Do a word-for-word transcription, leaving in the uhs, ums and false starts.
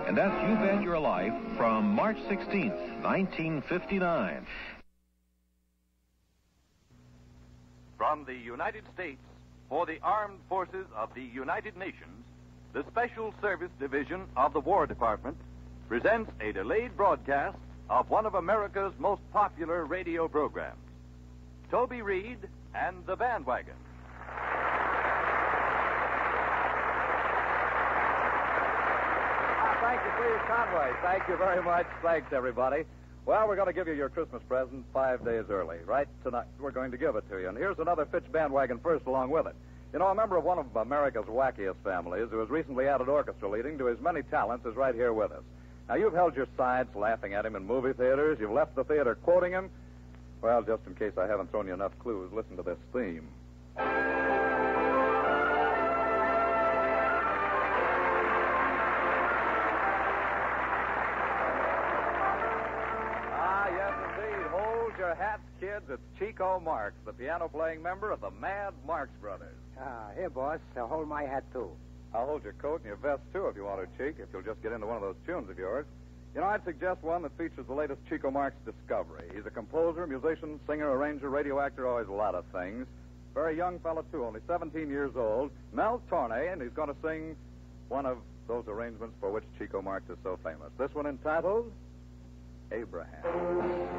And that's You Bet Your Life from March sixteenth, nineteen fifty-nine. From the United States, for the Armed Forces of the United Nations, the Special Service Division of the War Department presents a delayed broadcast of one of America's most popular radio programs, Toby Reed and the Bandwagon. Ah, thank you, Steve Conway. Thank you very much. Thanks, everybody. Well, we're going to give you your Christmas present five days early. Right tonight, we're going to give it to you. And here's another Fitch Bandwagon first along with it. You know, a member of one of America's wackiest families who has recently added orchestra leading to his many talents is right here with us. Now, you've held your sides laughing at him in movie theaters. You've left the theater quoting him. Well, just in case I haven't thrown you enough clues, listen to this theme. Ah, yes, indeed. Hold your hats, kids. It's Chico Marx, the piano-playing member of the Mad Marx Brothers. Ah, here, boss. I'll hold my hat, too. I'll hold your coat and your vest, too, if you want to, Cheek, if you'll just get into one of those tunes of yours. You know, I'd suggest one that features the latest Chico Marx discovery. He's a composer, musician, singer, arranger, radio actor, always a lot of things. Very young fellow, too, only seventeen years old. Mel Torme, and he's going to sing one of those arrangements for which Chico Marx is so famous. This one entitled Abraham.